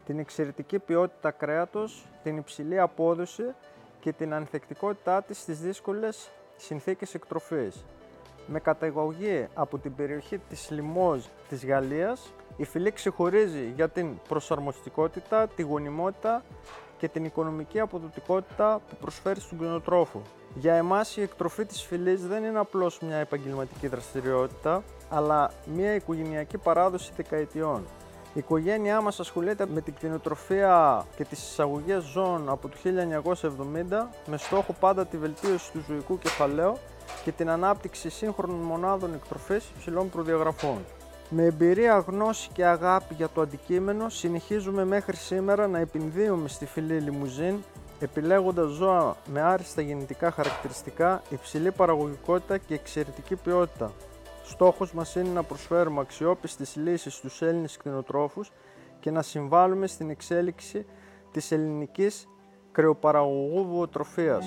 την εξαιρετική ποιότητα κρέατος, την υψηλή απόδοση και την ανθεκτικότητά της στις δύσκολες συνθήκες εκτροφής. Με καταγωγή από την περιοχή της Λιμόζ της Γαλλίας, η φυλή ξεχωρίζει για την προσαρμοστικότητα, τη γονιμότητα και την οικονομική αποδοτικότητα που προσφέρει στον κτηνοτρόφο. Για εμάς η εκτροφή της φυλής δεν είναι απλώς μια επαγγελματική δραστηριότητα, αλλά μια οικογενειακή παράδοση δεκαετιών. Η οικογένειά μας ασχολείται με την κτηνοτροφία και τις εισαγωγές ζώων από το 1970 με στόχο πάντα τη βελτίωση του ζωικού κεφαλαίου και την ανάπτυξη σύγχρονων μονάδων εκτροφής υψηλών προδιαγραφών. Με εμπειρία, γνώση και αγάπη για το αντικείμενο, συνεχίζουμε μέχρι σήμερα να επενδύουμε στη φυλή Λιμουζίν, επιλέγοντας ζώα με άριστα γεννητικά χαρακτηριστικά, υψηλή παραγωγικότητα και εξαιρετική ποιότητα. Στόχος μας είναι να προσφέρουμε αξιόπιστες λύσεις στους Έλληνες κτηνοτρόφους και να συμβάλλουμε στην εξέλιξη της ελληνικής κρεοπαραγωγού βοοτροφίας.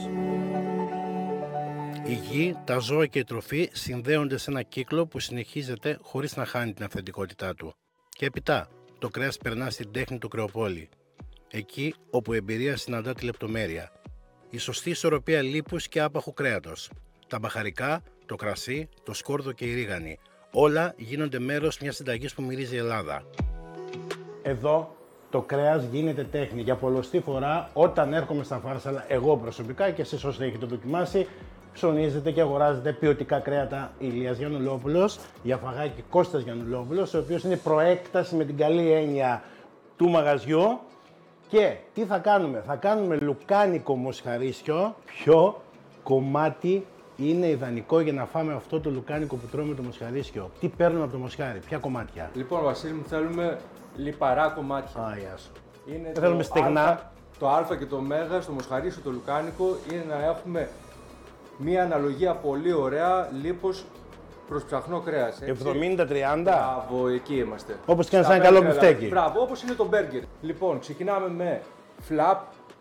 Η γη, τα ζώα και η τροφή συνδέονται σε ένα κύκλο που συνεχίζεται χωρίς να χάνει την αυθεντικότητά του. Και έπειτα, το κρέας περνά στην τέχνη του κρεοπόλη. Εκεί όπου η εμπειρία συναντά τη λεπτομέρεια. Η σωστή ισορροπία λίπους και άπαχου κρέατος. Τα μπαχαρικά, το κρασί, το σκόρδο και η ρίγανη. Όλα γίνονται μέρος μιας συνταγής που μυρίζει η Ελλάδα. Εδώ το κρέας γίνεται τέχνη. Για πολλοστή φορά, όταν έρχομαι στα Φάρσαλα, εγώ προσωπικά και εσείς όσοι έχετε δοκιμάσει, ψωνίζετε και αγοράζετε ποιοτικά κρέατα Ηλίας Γιαννουλόπουλος, για φαγάκι Κώστας Γιαννουλόπουλος, ο οποίος είναι προέκταση με την καλή έννοια του μαγαζιού. Και τι θα κάνουμε? Θα κάνουμε λουκάνικο μοσχαρίσιο. Ποιο κομμάτι είναι ιδανικό για να φάμε αυτό το λουκάνικο που τρώμε το μοσχαρίσιο? Τι παίρνουμε από το μοσχάρι, ποια κομμάτια? Λοιπόν, Βασίλη μου, θέλουμε λιπαρά κομμάτια. Α, γεια σου. Είναι Δεν θέλουμε στεγνά. Το α και το μέγα στο μοσχαρίσιο, το λουκάνικο, είναι να έχουμε μία αναλογία πολύ ωραία λίπος προς ψαχνό κρέας. 70-30. Μπράβο, εκεί είμαστε. Όπως και ένα καλό μπιφτέκι. Μπράβο, όπως είναι το μπέργκερ. Λοιπόν, ξεκινάμε με φλαπ,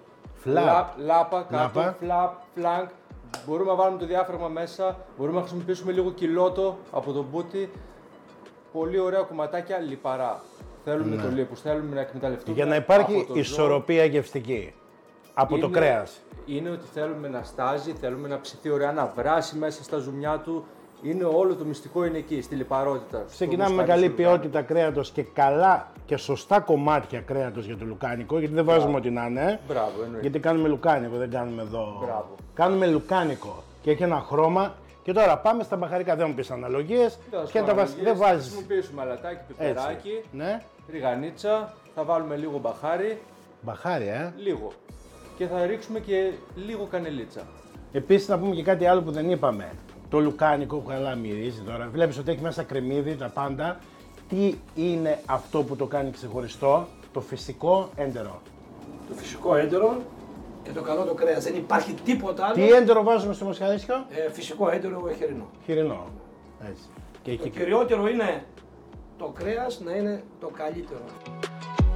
λάπα, κάτω, φλαπ, φλανκ. Μπορούμε να βάλουμε το διάφραγμα μέσα, μπορούμε να χρησιμοποιήσουμε λίγο κιλότο από το μπούτι. Πολύ ωραία κομματάκια λιπαρά. Θέλουμε το λίπος, θέλουμε να εκμεταλλευτούμε. Για να υπάρχει ισορροπία γευστική από το κρέας. Είναι ότι θέλουμε να στάζει, θέλουμε να ψηθεί ωραία, να βράσει μέσα στα ζουμιά του. Είναι όλο το μυστικό είναι εκεί, στη λιπαρότητα. Ξεκινάμε με καλή ποιότητα κρέατος και καλά και σωστά κομμάτια κρέατος για το λουκάνικο, γιατί δεν βάζουμε ό,τι να είναι. Μπράβο, εννοείται. Γιατί κάνουμε λουκάνικο, δεν κάνουμε εδώ. Μπράβο. Κάνουμε λουκάνικο και έχει ένα χρώμα. Και τώρα πάμε στα μπαχαρικά, δεν μου πεις αναλογίες. Δεν βάζεις. Θα χρησιμοποιήσουμε αλατάκι, πιπεράκι, ναι. ριγανίτσα, θα βάλουμε λίγο μπαχάρι. Μπαχάρι, Λίγο. Και θα ρίξουμε και λίγο κανελίτσα. Επίσης να πούμε και κάτι άλλο που δεν είπαμε. Το λουκάνικο που καλά μυρίζει τώρα. Βλέπεις ότι έχει μέσα κρεμμύδι, τα πάντα. Τι είναι αυτό που το κάνει ξεχωριστό? Το φυσικό έντερο. Το φυσικό έντερο και το καλό το κρέας. Δεν υπάρχει τίποτα άλλο. Τι έντερο βάζουμε στο μοσχαρίσιο? Φυσικό έντερο χοιρινό. Χοιρινό. Έτσι. Το κυριότερο είναι το κρέας να είναι το καλύτερο.